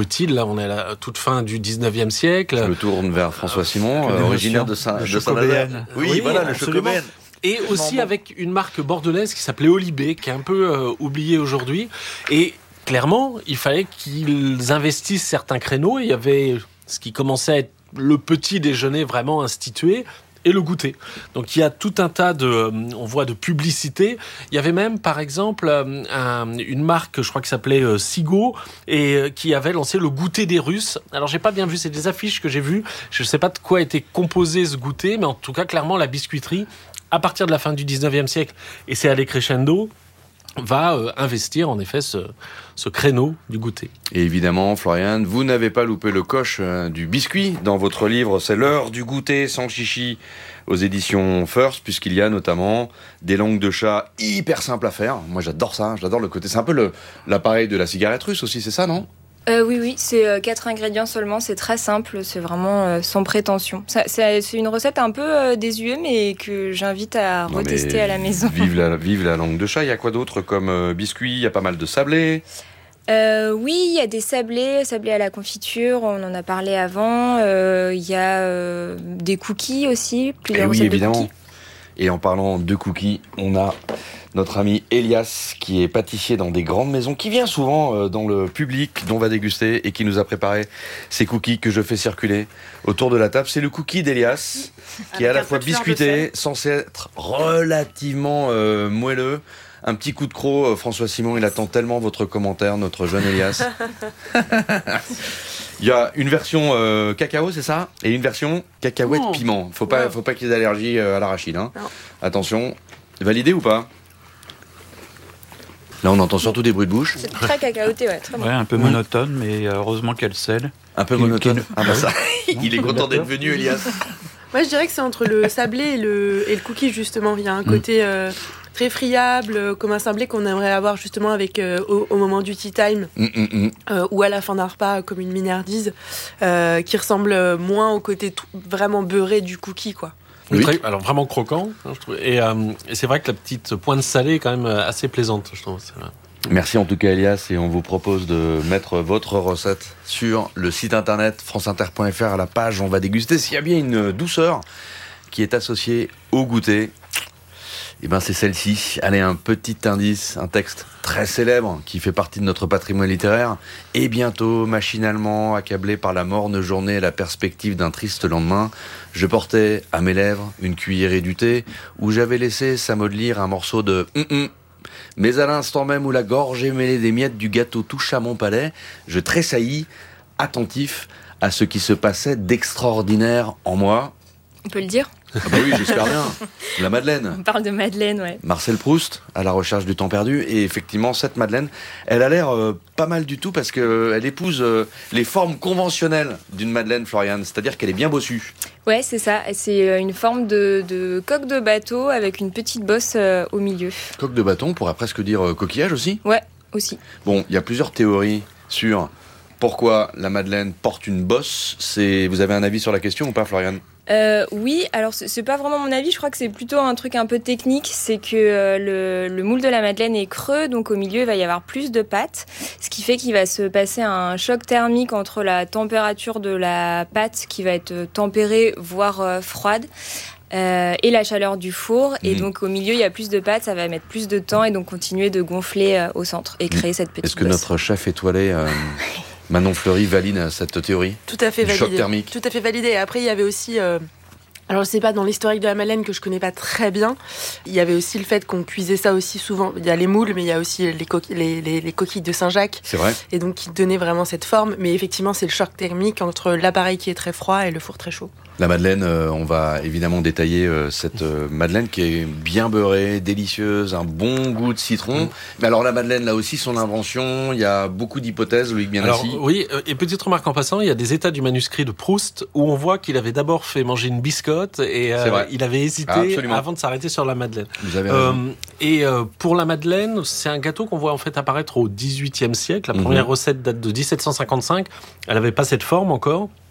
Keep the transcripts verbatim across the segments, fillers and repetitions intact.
utile. Là, on est à la toute fin du dix-neuvième siècle. Je me tourne vers François Simon, euh, originaire de Saint- de Saint-Nazaire. Oui, oui, voilà, le absolument. Chocobéen. Et aussi bon. Avec une marque bordelaise qui s'appelait Olibé, qui est un peu euh, oubliée aujourd'hui. Et clairement, il fallait qu'ils investissent certains créneaux. Il y avait ce qui commençait à être le petit déjeuner vraiment institué et le goûter. Donc il y a tout un tas de, on voit de publicités. Il y avait même, par exemple, un, une marque, je crois qui s'appelait euh, Sigo, et euh, qui avait lancé le goûter des Russes. Alors j'ai pas bien vu, c'est des affiches que j'ai vues. Je sais pas de quoi était composé ce goûter, mais en tout cas clairement la biscuiterie, à partir de la fin du dix-neuvième siècle, et c'est allé crescendo, va euh, investir en effet ce, ce créneau du goûter. Et évidemment, Florian, vous n'avez pas loupé le coche euh, du biscuit dans votre livre. C'est l'heure du goûter sans chichi aux éditions First, puisqu'il y a notamment des langues de chat hyper simples à faire. Moi, j'adore ça, j'adore le côté. C'est un peu le, l'appareil de la cigarette russe aussi, c'est ça, non ? Euh, oui, oui, c'est euh, quatre ingrédients seulement, c'est très simple, c'est vraiment euh, sans prétention. Ça, c'est, c'est une recette un peu euh, désuète, mais que j'invite à non, retester à la maison. Vive la, vive la langue de chat, il y a quoi d'autre comme euh, biscuits ? Il y a pas mal de sablés. Euh, oui, il y a des sablés, sablés à la confiture, on en a parlé avant. Euh, il y a euh, des cookies aussi, plusieurs Et oui, recettes évidemment. de cookies. Et en parlant de cookies, on a notre ami Elias, qui est pâtissier dans des grandes maisons, qui vient souvent euh, dans le public dont on va déguster et qui nous a préparé ces cookies que je fais circuler autour de la table. C'est le cookie d'Elias, qui est à la fois biscuité, censé être relativement euh, moelleux. Un petit coup de croc, euh, François Simon, il attend tellement votre commentaire, notre jeune Elias. Il y a une version euh, cacao, c'est ça ? Et une version cacahuète oh. piment. Faut pas, wow. faut pas qu'il y ait d'allergie euh, à l'arachide. Hein. Attention, validé ou pas ? Là, on entend surtout des bruits de bouche. C'est très cacaoté, ouais, très bon. Ouais, un peu monotone, mais heureusement qu'elle scelle. Un peu monotone. Ah bah ça, il est content d'être venu, Elias. Moi, je dirais que c'est entre le sablé et le, et le cookie, justement. Il y a un côté euh, très friable, euh, comme un sablé qu'on aimerait avoir justement avec, euh, au, au moment du tea time, mm, mm, mm. Euh, ou à la fin d'un repas, comme une minardise, euh, qui ressemble moins au côté tout, vraiment beurré du cookie, quoi. Oui. Très, alors vraiment croquant, hein, je trouve. Et, euh, et c'est vrai que la petite pointe salée est quand même assez plaisante, je trouve. C'est vrai. Merci en tout cas Elias, et on vous propose de mettre votre recette sur le site internet franceinter point f r à la page on va déguster. S'il y a bien une douceur qui est associée au goûter, et ben c'est celle-ci. Allez, un petit indice, un texte très célèbre qui fait partie de notre patrimoine littéraire. Et bientôt, machinalement, accablé par la morne journée et la perspective d'un triste lendemain, je portais à mes lèvres une cuillerée du thé où j'avais laissé s'amollir un morceau de hum-hum. Mais à l'instant même où la gorgée mêlée des miettes du gâteau toucha mon palais, je tressaillis, attentif à ce qui se passait d'extraordinaire en moi. On peut le dire ? Ah bah oui, j'espère bien. La Madeleine. On parle de Madeleine, ouais. Marcel Proust, à la recherche du temps perdu. Et effectivement, cette Madeleine, elle a l'air euh, pas mal du tout parce qu'elle épouse euh, les formes conventionnelles d'une Madeleine, Floriane. C'est-à-dire qu'elle est bien bossue. Ouais, c'est ça. C'est une forme de, de coque de bateau avec une petite bosse euh, au milieu. Coque de bâton, on pourrait presque dire euh, coquillage aussi ? Ouais, aussi. Bon, il y a plusieurs théories sur pourquoi la Madeleine porte une bosse. C'est... Vous avez un avis sur la question ou pas, Floriane ? Euh, oui, alors c'est, c'est pas vraiment mon avis, je crois que c'est plutôt un truc un peu technique, c'est que euh, le, le moule de la Madeleine est creux, donc au milieu il va y avoir plus de pâte, ce qui fait qu'il va se passer un choc thermique entre la température de la pâte qui va être tempérée, voire euh, froide, euh, et la chaleur du four, mmh. et donc au milieu il y a plus de pâte, ça va mettre plus de temps et donc continuer de gonfler euh, au centre et créer mmh. cette petite Est-ce que bosse. Notre chef étoilé... Euh... Manon Fleury valide cette théorie. Tout à fait validé. Choc thermique. Tout à fait validé. Et après, il y avait aussi... Euh... Alors, je sais pas, dans l'historique de la Madeleine, que je connais pas très bien, il y avait aussi le fait qu'on cuisait ça aussi souvent. Il y a les moules, mais il y a aussi les, coqui- les, les, les coquilles de Saint-Jacques. C'est vrai. Et donc, qui donnaient vraiment cette forme. Mais effectivement, c'est le choc thermique entre l'appareil qui est très froid et le four très chaud. La Madeleine, euh, on va évidemment détailler euh, cette euh, Madeleine qui est bien beurrée, délicieuse, un bon goût de citron. Mmh. Mais alors la Madeleine, là aussi, son invention, il y a beaucoup d'hypothèses, Loïc Bienassi. Alors oui, et petite remarque en passant, il y a des états du manuscrit de Proust où on voit qu'il avait d'abord fait manger une biscotte et euh, il avait hésité ah, avant de s'arrêter sur la Madeleine. Vous avez raison. Euh, et euh, pour la Madeleine, c'est un gâteau qu'on voit en fait apparaître au dix-huitième siècle. La première mmh. recette date de dix-sept cent cinquante-cinq. Elle n'avait pas cette forme encore.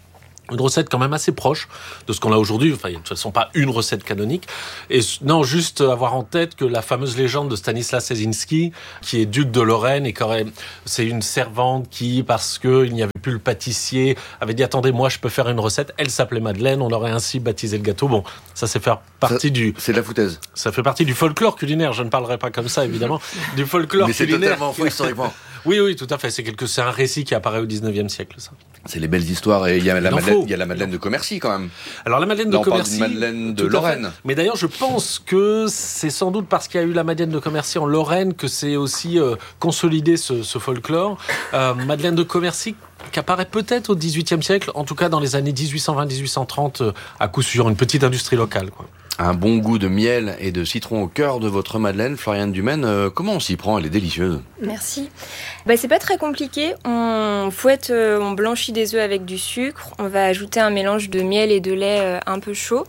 Une recette quand même assez proche de ce qu'on a aujourd'hui. Enfin, il n'y a de toute façon pas une recette canonique. Et non, juste avoir en tête que la fameuse légende de Stanislas Leśniczki, qui est duc de Lorraine et qui aurait, c'est une servante qui, parce qu'il n'y avait plus le pâtissier, avait dit « Attendez, moi, je peux faire une recette ». Elle s'appelait Madeleine, on aurait ainsi baptisé le gâteau. Bon, ça, c'est faire partie ça, du... C'est de la foutaise. Ça fait partie du folklore culinaire. Je ne parlerai pas comme ça, évidemment. Du folklore Mais c'est culinaire. totalement faux historiquement. Oui, oui, tout à fait. C'est quelque, c'est un récit qui apparaît au dix-neuvième siècle, ça. C'est les belles histoires et il y a la Il en Madeleine, faut. il y a la Madeleine de Commercy quand même. Alors la Madeleine Là, de on parle Commercy, d'une Madeleine de tout à fait. Lorraine. Mais d'ailleurs, je pense que c'est sans doute parce qu'il y a eu la Madeleine de Commercy en Lorraine que c'est aussi euh, consolidé ce, ce folklore. Euh, Madeleine de Commercy qui apparaît peut-être au dix-huitième siècle, en tout cas dans les années dix-huit cent vingt dix-huit cent trente, euh, à coup sûr, une petite industrie locale, quoi. Un bon goût de miel et de citron au cœur de votre Madeleine, Floriane Dumaine. Euh, comment on s'y prend? Elle est délicieuse. Merci. Bah, c'est pas très compliqué. On fouette, euh, on blanchit des œufs avec du sucre. On va ajouter un mélange de miel et de lait euh, un peu chaud.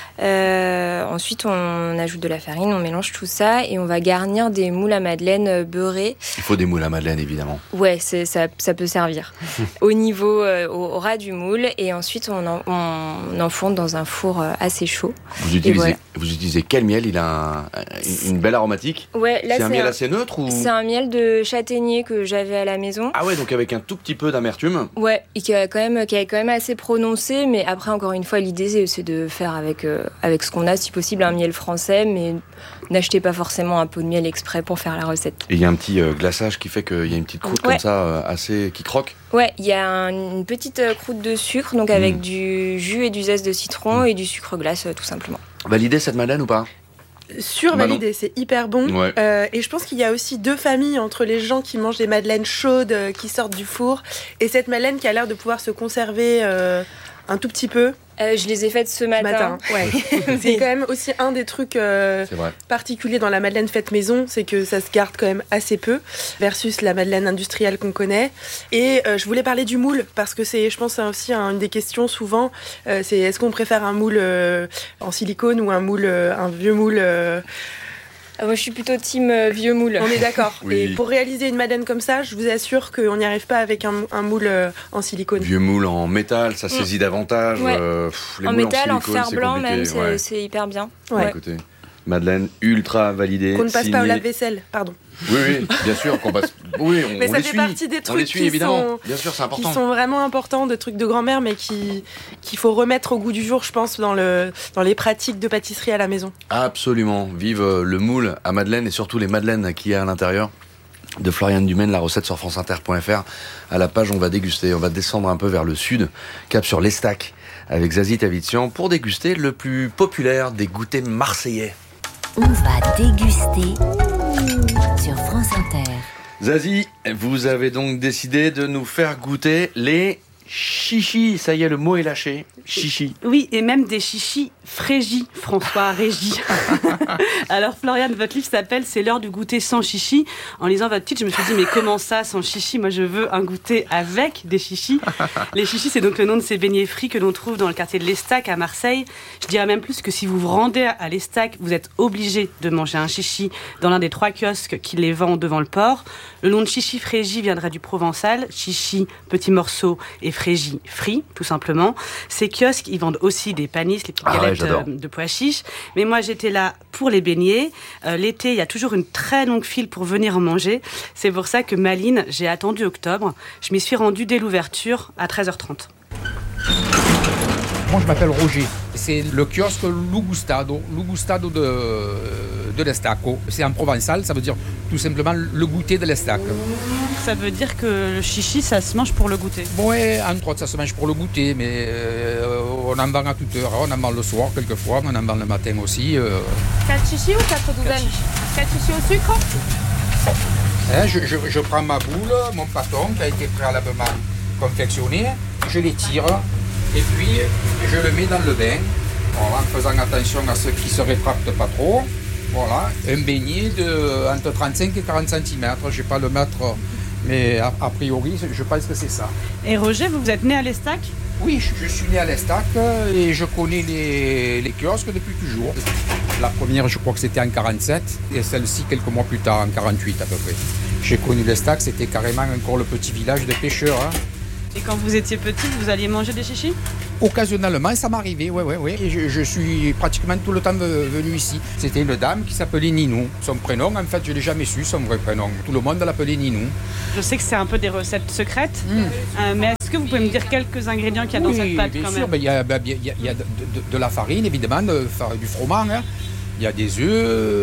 Euh, ensuite, on ajoute de la farine, on mélange tout ça et on va garnir des moules à madeleine beurrées. Il faut des moules à Madeleine, évidemment. Ouais, c'est, ça, ça peut servir. Au niveau, euh, au, au ras du moule. Et ensuite, on, en, on enfourne dans un four euh, assez chaud. Vous utilisez, voilà. vous utilisez quel miel? Il a un, une belle aromatique. Ouais, là, c'est un c'est miel un, assez neutre ou... c'est un miel de châtaignier que j'avais à la maison. Ah ouais, donc avec un tout petit peu d'amertume. Ouais, et qui, a quand même, qui est quand même assez prononcé. Mais après, encore une fois, l'idée, c'est, c'est de faire avec, euh, avec ce qu'on a, si possible, un miel français, mais n'achetez pas forcément un pot de miel exprès pour faire la recette. Et il y a un petit euh, glaçage qui fait qu'il y a une petite croûte ouais. comme ça, euh, assez qui croque. Ouais, il y a un, une petite croûte de sucre, donc avec mmh. du jus et du zeste de citron mmh. et du sucre glace, euh, tout simplement. Validé cette Madeleine ou pas? Survalidé, c'est hyper bon. Ouais. Euh, et je pense qu'il y a aussi deux familles entre les gens qui mangent des madeleines chaudes euh, qui sortent du four et cette Madeleine qui a l'air de pouvoir se conserver euh, un tout petit peu. Euh, je les ai faites ce matin. matin. Ouais. C'est quand même aussi un des trucs euh, particuliers dans la Madeleine faite maison, c'est que ça se garde quand même assez peu versus la Madeleine industrielle qu'on connaît. Et euh, je voulais parler du moule parce que c'est, je pense, c'est aussi hein, une des questions souvent. Euh, c'est est-ce qu'on préfère un moule euh, en silicone ou un moule, euh, un vieux moule euh, Moi, je suis plutôt team euh, vieux moule. On est d'accord. Oui. Et pour réaliser une Madeleine comme ça, je vous assure qu'on n'y arrive pas avec un, un moule euh, en silicone. Vieux moule en métal, ça saisit mmh. davantage. Ouais. Euh, pff, les en moules métal, en, en silicone, fer blanc même, c'est, ouais. c'est hyper bien. Ouais. Ouais. Écoutez, Madeleine ultra validée. Qu'on ne passe signée... pas au lave-vaisselle, pardon. Oui, oui, bien sûr qu'on passe. Oui, on, mais on ça les fait suit. partie des on trucs les suit, qui, évidemment. sont, bien sûr, c'est important. qui sont vraiment importants, de trucs de grand-mère, mais qui, qu'il faut remettre au goût du jour, je pense, dans, le, dans les pratiques de pâtisserie à la maison. Absolument. Vive le moule à Madeleine et surtout les madeleines qu'il y a à l'intérieur. De Floriane Dumaine, la recette sur franceinter point f r. À la page, on va déguster. On va descendre un peu vers le sud, cap sur l'Estac, avec Zazie Tavitian, pour déguster le plus populaire des goûters marseillais. On va déguster sur France Inter. Zazie, vous avez donc décidé de nous faire goûter les chichis. Ça y est, le mot est lâché. Chichis. Oui, et même des chichis frégis, François Régis. Alors, Floriane, votre livre s'appelle « C'est l'heure du goûter sans chichis ». En lisant votre titre, je me suis dit, mais comment ça, sans chichis? Moi, je veux un goûter avec des chichis. Les chichis, c'est donc le nom de ces beignets frits que l'on trouve dans le quartier de l'Estac, à Marseille. Je dirais même plus que si vous vous rendez à l'Estac, vous êtes obligé de manger un chichi dans l'un des trois kiosques qui les vendent devant le port. Le nom de chichi frégis viendrait du provençal. Chichi, petit morceau, et frégis, frit, tout simplement. Ces kiosques, ils vendent aussi des panisses, les petites ah galettes ouais, euh, de pois chiches. Mais moi, j'étais là pour les beignets. Euh, l'été, il y a toujours une très longue file pour venir en manger. C'est pour ça que Maline, j'ai attendu octobre. Je m'y suis rendue dès l'ouverture à treize heures trente. Moi, je m'appelle Roger. C'est le kiosque Lugustado, Lugustado de, de l'Estaco. C'est en provençal, ça veut dire tout simplement le goûter de l'Estac. Ça veut dire que le chichi, ça se mange pour le goûter? Oui, entre autres, ça se mange pour le goûter, mais euh, on en vend à toute heure. On en vend le soir, quelquefois, on en vend le matin aussi. Euh. quatre chichis ou quatre douzaines? quatre chichis au sucre? Hein, je, je, je prends ma boule, mon pâton qui a été préalablement confectionné, je l'étire. Et puis, je le mets dans le bain, voilà, en faisant attention à ce qui ne se rétracte pas trop. Voilà, un beignet de entre trente-cinq et quarante centimètres. Je ne vais pas le mettre, mais a, a priori, je pense que c'est ça. Et Roger, vous, vous êtes né à l'Estac? Oui, je, je suis né à l'Estac et je connais les, les kiosques depuis toujours. La première, je crois que c'était en quarante-sept et celle-ci quelques mois plus tard, en quarante-huit à peu près. J'ai connu l'Estac, c'était carrément encore le petit village de pêcheurs. Hein. Et quand vous étiez petit, vous alliez manger des chichis? Occasionnellement, ça m'arrivait, oui, oui, oui. Et je, je suis pratiquement tout le temps venu ici. C'était une dame qui s'appelait Ninou. Son prénom, en fait, je ne l'ai jamais su, son vrai prénom. Tout le monde l'appelait Ninou. Je sais que c'est un peu des recettes secrètes, mmh. euh, mais est-ce que vous pouvez me dire quelques ingrédients qu'il y a dans oui, cette pâte bien quand sûr, même? Il y a, ben, y a, y a de, de, de la farine, évidemment, de, du froment, hein. Il y a des œufs,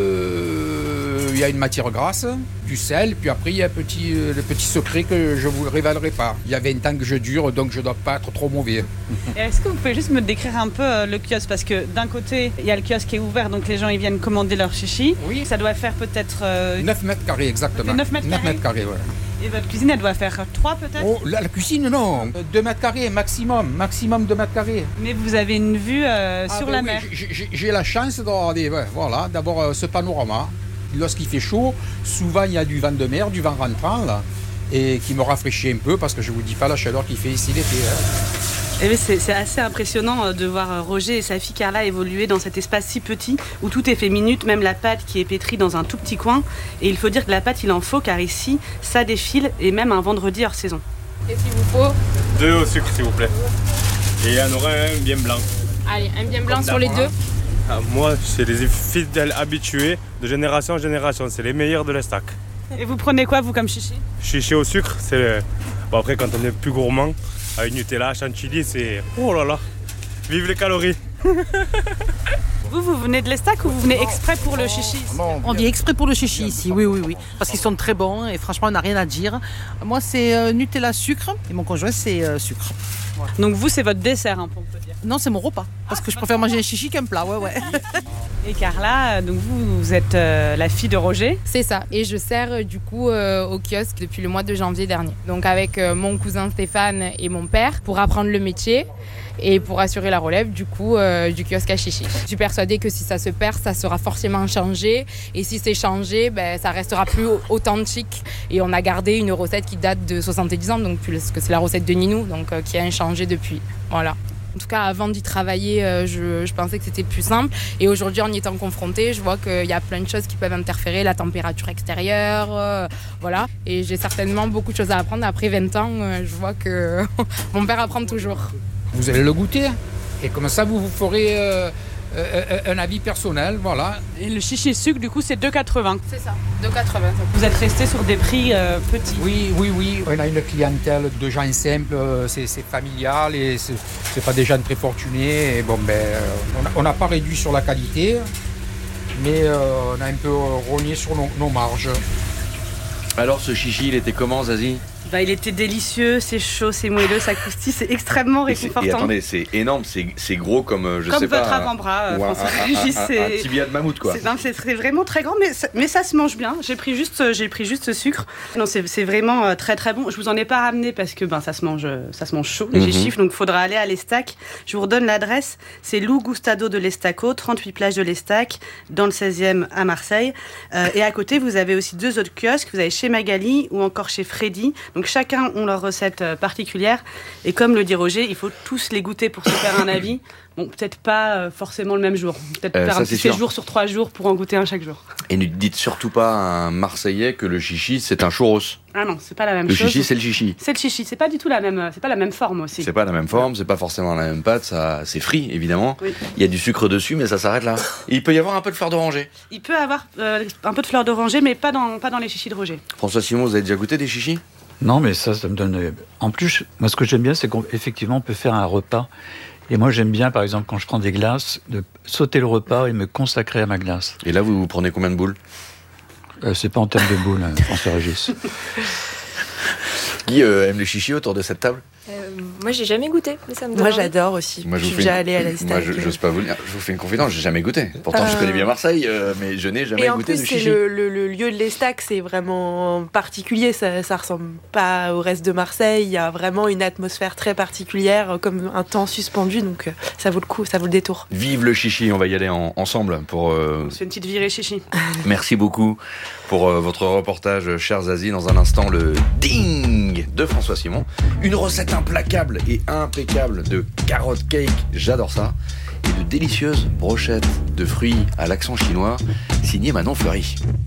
euh, il y a une matière grasse, du sel, puis après il y a un petit, euh, le petit secret que je ne vous révélerai pas. Il y a vingt ans que je dure, donc je ne dois pas être trop mauvais. Et est-ce que vous pouvez juste me décrire un peu euh, le kiosque? Parce que d'un côté, il y a le kiosque qui est ouvert, donc les gens ils viennent commander leur chichi. Oui. Ça doit faire peut-être... Euh... neuf mètres carrés, exactement. neuf mètres carrés, neuf mètres carrés, ouais. Et votre cuisine, elle doit faire trois peut-être? Oh, la, la cuisine, non. deux mètres carrés, maximum. Maximum deux mètres carrés. Mais vous avez une vue euh, ah, sur ben la oui, mer. J'ai, j'ai la chance d'avoir, des, ouais, voilà, d'avoir euh, ce panorama. Lorsqu'il fait chaud, souvent il y a du vent de mer, du vent rentrant, là, et qui me rafraîchit un peu, parce que je ne vous dis pas la chaleur qu'il fait ici l'été. Hein. Et c'est, c'est assez impressionnant de voir Roger et sa fille Carla évoluer dans cet espace si petit où tout est fait minute, même la pâte qui est pétrie dans un tout petit coin. Et il faut dire que la pâte, il en faut car ici, ça défile et même un vendredi hors saison. Qu'est-ce qu'il vous faut? Deux au sucre, s'il vous plaît. Et il y en aura un bien blanc. Allez, un bien blanc sur les deux. Ah, moi, c'est les fidèles habitués de génération en génération. C'est les meilleurs de l'Estac. Et vous prenez quoi, vous, comme chichi? Chichi au sucre, c'est... Le... Bon, après, quand on est plus gourmand, avec Nutella, chantilly, c'est... Oh là là, vive les calories. Vous, vous venez de l'Estac ou vous venez exprès pour le chichi ici? On vient exprès pour le chichi ici, oui, oui, oui. Parce qu'ils sont très bons et franchement, on n'a rien à dire. Moi, c'est euh, Nutella sucre et mon conjoint, c'est euh, sucre. Voilà. Donc vous, c'est votre dessert, un peu, on peut dire? Non, c'est mon repas. Parce que je préfère manger un chichi qu'un plat, ouais, ouais. Et Carla, donc vous, vous êtes euh, la fille de Roger? C'est ça. Et je sers euh, du coup euh, au kiosque depuis le mois de janvier dernier. Donc avec euh, mon cousin Stéphane et mon père pour apprendre le métier et pour assurer la relève du coup euh, du kiosque à chichi. Je suis persuadée que si ça se perd, ça sera forcément changé. Et si c'est changé, ben, ça restera plus authentique. Et on a gardé une recette qui date de soixante-dix ans, donc parce que c'est la recette de Ninou, donc euh, qui a inchangé depuis. Voilà. En tout cas, avant d'y travailler, euh, je, je pensais que c'était plus simple. Et aujourd'hui, en y étant confrontée, je vois qu'il y a plein de choses qui peuvent interférer, la température extérieure, euh, voilà. Et j'ai certainement beaucoup de choses à apprendre. Après vingt ans, euh, je vois que mon père apprend toujours. Vous allez le goûter, et comme ça, vous vous ferez euh, euh, un avis personnel, voilà. Et le chichi sucre, du coup, c'est deux quatre-vingts. C'est ça, deux quatre-vingts. Vous êtes resté sur des prix euh, petits? Oui, oui, oui. On a une clientèle de gens simples, c'est, c'est familial, et c'est, c'est pas des gens très fortunés. Et bon, ben, on n'a pas réduit sur la qualité, mais euh, on a un peu rogné sur nos, nos marges. Alors, ce chichi, il était comment, Zazie? Bah, il était délicieux, c'est chaud, c'est moelleux, ça croustille, c'est extrêmement réconfortant. Et, et attendez, c'est énorme, c'est, c'est gros comme, je comme sais pas... Comme votre avant-bras, euh, François Régis. C'est... Un, un tibia de mammouth, quoi. C'est, non, c'est, c'est vraiment très grand, mais ça, mais ça se mange bien. J'ai pris juste, j'ai pris juste ce sucre. Non, c'est, c'est vraiment euh, très très bon. Je vous en ai pas ramené parce que ben, ça, se mange, ça se mange chaud, les mm-hmm. chiffres, donc il faudra aller à l'Estac. Je vous redonne l'adresse, c'est Lou Gustado de l'Estaco, trente-huit plages de l'Estac, dans le seizième à Marseille. Euh, et à côté, vous avez aussi deux autres kiosques. Vous avez chez Magali ou encore chez Freddy. Donc chacun ont leur recette particulière. Et comme le dit Roger, il faut tous les goûter pour se faire un avis. Bon, peut-être pas forcément le même jour. Peut-être euh, faire ça, un petit séjour sur trois jours pour en goûter un chaque jour. Et ne dites surtout pas à un Marseillais que le chichi, c'est un churros. Ah non, c'est pas la même le chose. Le chichi, c'est le chichi. C'est le chichi. C'est pas du tout la même, c'est pas la même forme aussi. C'est pas la même forme, c'est pas forcément la même pâte. Ça, c'est frit, évidemment. Oui. Il y a du sucre dessus, mais ça s'arrête là. Et il peut y avoir un peu de fleur d'oranger. Il peut y avoir euh, un peu de fleur d'oranger, mais pas dans, pas dans les chichis de Roger. François Simon, vous avez déjà goûté des chichis? Non, mais ça, ça me donne... En plus, moi, ce que j'aime bien, c'est qu'effectivement, on peut faire un repas. Et moi, j'aime bien, par exemple, quand je prends des glaces, de sauter le repas et me consacrer à ma glace. Et là, vous, vous prenez combien de boules? euh, C'est pas en termes de boules, hein, François Régis. Qui euh, aime les chichis autour de cette table? euh, Moi, j'ai jamais goûté, mais ça me donne Moi, envie. j'adore aussi. Moi, je, je suis vous déjà fais allée à une... l'Estac. Moi, je, j'ose pas vous le dire. Je vous fais une confidence, j'ai jamais goûté. Pourtant, euh... je connais bien Marseille, euh, mais je n'ai jamais et goûté en plus, de c'est chichi. le, le, le lieu de l'Estac, c'est vraiment particulier. Ça, ça ressemble pas au reste de Marseille. Il y a vraiment une atmosphère très particulière, comme un temps suspendu. Donc, ça vaut le coup, ça vaut le détour. Vive le chichi, on va y aller en, ensemble pour. Euh... C'est une petite virée chichi. Merci beaucoup pour euh, votre reportage, cher Zazie. Dans un instant, le ding de François Simon. Une recette implacable et impeccable de carotte cake, j'adore ça. Et de délicieuses brochettes de fruits à l'accent chinois, signé Manon Fleury.